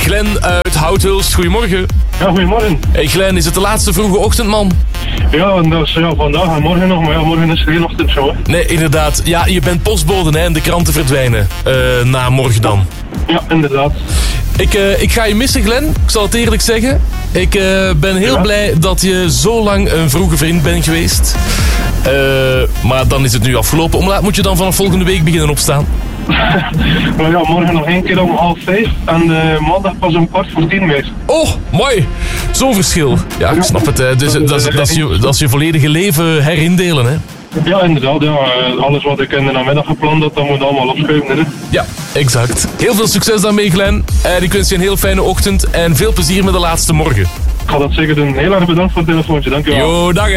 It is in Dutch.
Glenn uit Houthulst, goedemorgen. Ja, goedemorgen. Hey Glenn, is het de laatste vroege ochtend, man? Ja, en dat is vandaag en morgen nog, maar ja, morgen is geen ochtendshow. Hè. Nee, inderdaad. Ja, je bent postbode, hè, en de kranten verdwijnen. Na morgen dan. Ja, inderdaad. Ik ga je missen, Glenn. Ik zal het eerlijk zeggen. Ik ben heel blij dat je zo lang een vroege vriend bent geweest. Maar dan is het nu afgelopen. Hoe laat moet je dan vanaf volgende week beginnen opstaan? Maar ja, morgen nog 1 keer om 4:30 en maandag pas om 9:45 weer. Oh, mooi. Zo'n verschil. Ja, ik snap het. Hè. Dus, dat is je volledige leven herindelen, hè? Ja, inderdaad. Ja. Alles wat ik in de namiddag gepland had, dat moet allemaal opschuiven. Hè. Ja, exact. Heel veel succes daarmee, Glenn. En ik wens je een heel fijne ochtend en veel plezier met de laatste morgen. Ik ga dat zeker doen. Heel erg bedankt voor het telefoontje. Dankjewel. Jo, dag.